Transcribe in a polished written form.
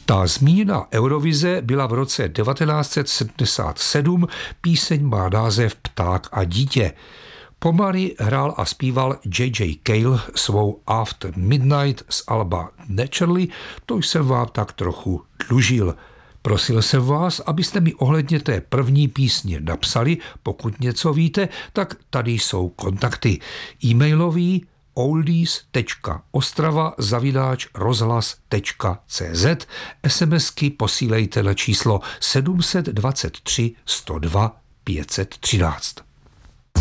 Ta zmíněná Eurovize byla v roce 1977, píseň má název Pták a dítě. Po Marii hrál a zpíval J.J. Cale svou After Midnight z alba Naturally, to jsem vám tak trochu dlužil. Prosil jsem vás, abyste mi ohledně té první písně napsali, pokud něco víte, tak tady jsou kontakty. E-mailový oldies.ostrava@rozhlas.cz, SMSky posílejte na číslo 723 102 513.